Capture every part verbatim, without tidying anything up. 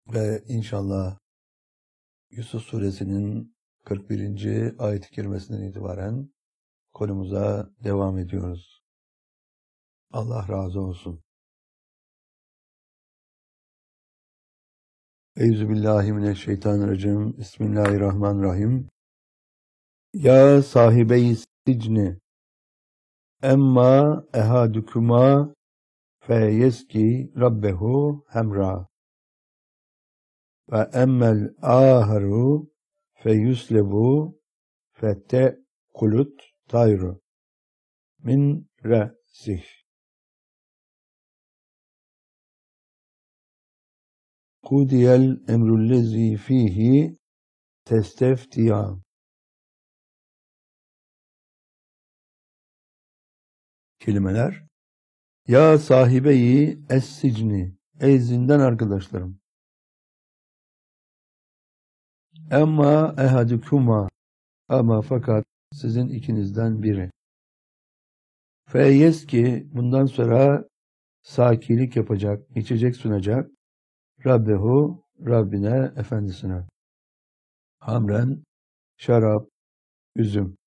Ve inşallah Yusuf Suresinin kırk birinci ayet-i kerimesinden itibaren konumuza devam ediyoruz. Allah razı olsun. Euzubillahimineşşeytanirracim. Bismillahirrahmanirrahim. Ya sahibeyi sicni emma ehadukuma feyeski rabbehu hemra ve emmel aharu feyuslebu fette kulut tayru min re'sih. Kudiyel emrullezi fihi testeftiyan. Kelimeler. Ya sahibeyi es-sicni, ey zindan arkadaşlarım. Emma ehadukuma, ama fakat sizin ikinizden biri. Feyeski, bundan sonra sakilik yapacak, içecek sunacak. Rabbehu, Rabbine, efendisine. Hamren, şarap, üzüm.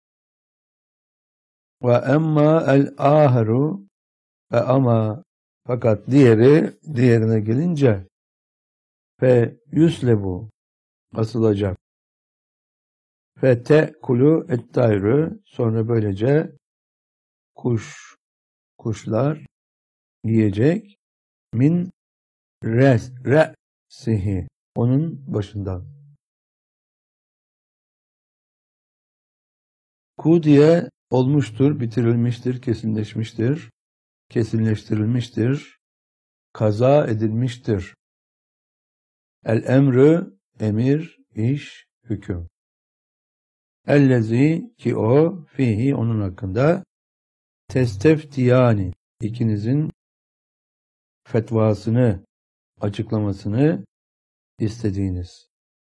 Ve emma el-aheru, ve ama fakat diğeri, diğerine gelince fe yuslebu, asılacak. Fe te'kulu et-tayru, sonra böylece kuş, kuşlar yiyecek. Min res, re'sihi, onun başından. Kudiye olmuştur, bitirilmiştir, kesinleşmiştir, kesinleştirilmiştir, kaza edilmiştir. El emrü, emir, iş, hüküm. Ellezi, ki o, fihi, onun hakkında, testeftiyani, ikinizin fetvasını, açıklamasını istediğiniz.